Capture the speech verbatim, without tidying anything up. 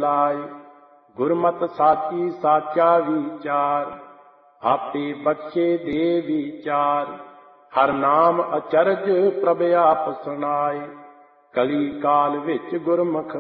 ਬੁਲਾਏ। ਗੁਰਮਤਿ ਸਾਚੀ ਸਾਚਾ ਵਿਚਾਰ, ਆਪੇ ਬਖਸ਼ੇ ਦੇ ਵਿਚਾਰ। ਹਰ ਨਾਮ ਅਚਰਜ ਪ੍ਰਭ ਆਪ ਸੁਣਾਏ, ਕਲੀ ਕਾਲ ਵਿੱਚ ਗੁਰਮੁਖ